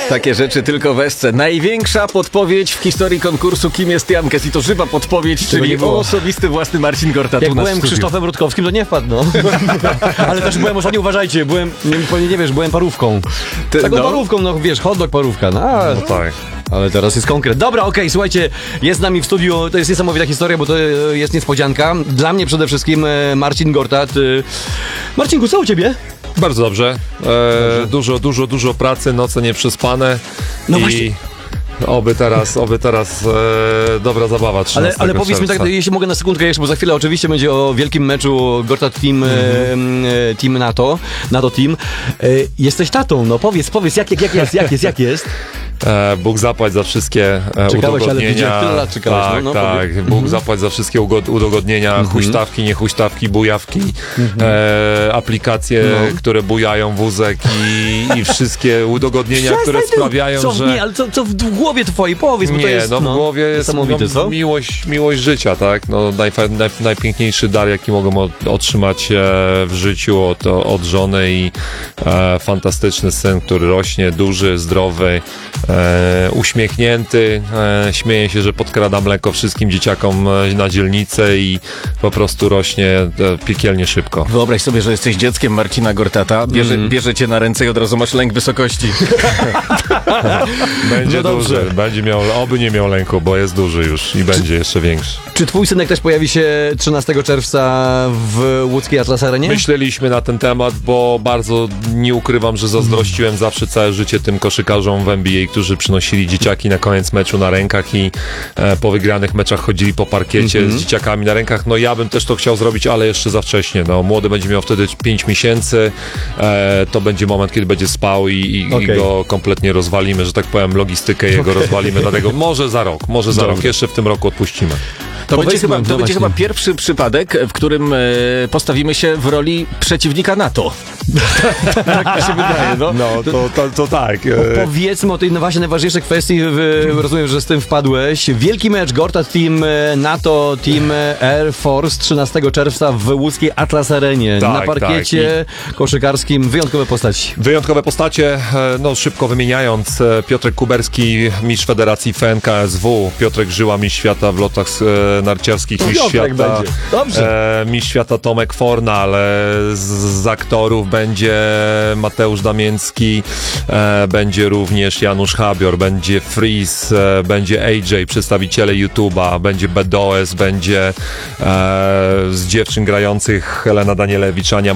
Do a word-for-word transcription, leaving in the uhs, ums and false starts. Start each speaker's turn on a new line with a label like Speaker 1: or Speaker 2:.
Speaker 1: Takie rzeczy tylko w Esce. Największa podpowiedź w historii konkursu Kim jest Jankes i to żywa podpowiedź,
Speaker 2: Tego nie
Speaker 1: czyli
Speaker 2: było.
Speaker 1: osobisty własny Marcin Gortat
Speaker 2: Jak
Speaker 1: u nas
Speaker 2: byłem
Speaker 1: w studiu.
Speaker 2: Krzysztofem Rutkowskim, to nie wpadł, no. Ale też byłem, może nie uważajcie, byłem, nie, nie wiesz, byłem parówką.
Speaker 1: Ty,
Speaker 2: Taką
Speaker 1: no.
Speaker 2: parówką, no wiesz, hot dog parówka, no. A,
Speaker 3: No tak.
Speaker 2: ale teraz jest konkret. Dobra, okej, słuchajcie, jest z nami w studiu, to jest niesamowita historia, bo to e, jest niespodzianka. Dla mnie przede wszystkim e, Marcin Gortat. E, Marcinku, co u ciebie?
Speaker 3: Bardzo dobrze. E, dużo, dużo, dużo pracy, noce nieprzespane.
Speaker 2: No
Speaker 3: i
Speaker 2: właśnie.
Speaker 3: Oby teraz, oby teraz e, dobra zabawa
Speaker 2: Ale,
Speaker 3: trzynastego
Speaker 2: ale powiedz mi tak,
Speaker 3: czerwca.
Speaker 2: jeśli mogę na sekundkę jeszcze, bo za chwilę oczywiście będzie o wielkim meczu Gortat Team, mm. e, team NATO, NATO Team. E, jesteś tatą, no powiedz, powiedz, jak, jak, jak jest, jak jest, jak jest?
Speaker 3: E, Bóg zapłać za wszystkie e,
Speaker 2: Czekałeś, ale
Speaker 3: udogodnienia.
Speaker 2: widziałem, tyle lat czekałeś,
Speaker 3: Tak,
Speaker 2: no, no,
Speaker 3: tak.
Speaker 2: powiedz.
Speaker 3: Bóg
Speaker 2: Mhm.
Speaker 3: zapłać za wszystkie ugod- udogodnienia,
Speaker 2: Mhm.
Speaker 3: huśtawki, niehuśtawki, bujawki, e, aplikacje,
Speaker 2: No.
Speaker 3: które bujają wózek i, i wszystkie udogodnienia, które
Speaker 2: Przestań,
Speaker 3: sprawiają,
Speaker 2: co,
Speaker 3: że...
Speaker 2: Nie, ale co, co w głowie twojej, powiedz, bo to
Speaker 3: Nie,
Speaker 2: jest
Speaker 3: no w głowie jest
Speaker 2: niesamowite,
Speaker 3: no,
Speaker 2: co?
Speaker 3: miłość, miłość życia, tak? No, najfa- naj, najpiękniejszy dar, jaki mogą od, otrzymać e, w życiu od, od żony i e, fantastyczny syn, który rośnie, duży, zdrowy, e, uśmiechnięty, e, śmieje się, że podkrada mleko wszystkim dzieciakom e, na dzielnicę i po prostu rośnie e, piekielnie szybko.
Speaker 1: Wyobraź sobie, że jesteś dzieckiem Marcina Gortata, bierze,
Speaker 2: Mm.
Speaker 1: bierze cię na ręce i od razu masz lęk wysokości.
Speaker 3: Będzie
Speaker 2: No dobrze.
Speaker 3: duży, będzie miał, oby nie miał lęku, bo jest duży już i będzie jeszcze większy.
Speaker 2: Czy twój synek też pojawi się trzynastego czerwca w łódzkiej Atlas Arenie?
Speaker 3: Myśleliśmy na ten temat, bo bardzo nie ukrywam, że zazdrościłem zawsze całe życie tym koszykarzom w N B A, którzy przynosili dzieciaki na koniec meczu na rękach i e, po wygranych meczach chodzili po parkiecie
Speaker 2: Mhm.
Speaker 3: z dzieciakami na rękach. No ja bym też to chciał zrobić, ale jeszcze za wcześnie. No, młody będzie miał wtedy pięć miesięcy. E, to będzie moment, kiedy będzie spał i, i,
Speaker 2: Okej.
Speaker 3: i go kompletnie rozwalimy, że tak powiem, logistykę jego rozwalimy. Dlatego może za rok, może za
Speaker 2: Dobra.
Speaker 3: rok. Jeszcze w tym roku odpuścimy.
Speaker 1: To będzie,
Speaker 2: Powiedzmy,
Speaker 1: chyba,
Speaker 2: no
Speaker 1: to będzie
Speaker 2: właśnie.
Speaker 1: chyba pierwszy przypadek, w którym e, postawimy się w roli przeciwnika NATO. Tak mi się wydaje, no.
Speaker 3: No, to, to, to tak.
Speaker 2: Powiedzmy o tej no właśnie najważniejszej kwestii, w, rozumiem, że z tym wpadłeś. Wielki mecz Gortat Team e, NATO Team Air Force trzynastego czerwca w łódzkiej Atlas Arenie.
Speaker 3: Tak,
Speaker 2: Na parkiecie koszykarskim wyjątkowe postaci.
Speaker 3: Wyjątkowe postacie, e, no szybko wymieniając, e, Piotrek Kuberski, mistrz Federacji F N K S W, Piotrek Żyła, mistrz świata w lotach e, narciarskich, mistrz
Speaker 2: Piotrek
Speaker 3: świata,
Speaker 2: będzie. Dobrze.
Speaker 3: e, mistrz świata Tomek Fornal, e, z, z aktorów będzie Mateusz Damięcki, e, będzie również Janusz Habior, będzie Freeze, e, będzie A J, przedstawiciele YouTube'a, będzie B D O S, będzie e, z dziewczyn grających Helena Danielewicz, Ania